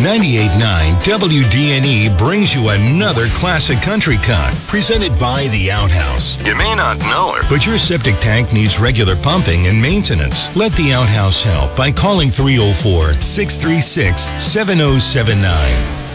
98.9 WDNE brings you another classic country cut, presented by The Outhouse. You may not know her, but your septic tank needs regular pumping and maintenance. Let The Outhouse help by calling 304-636-7079.